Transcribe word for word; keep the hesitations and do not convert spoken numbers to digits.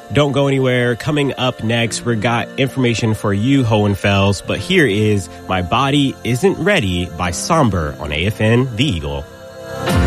Don't go anywhere. Coming up next, we got information for you, Hohenfels, but here is My Body Isn't Ready by Somber on A F N The Eagle.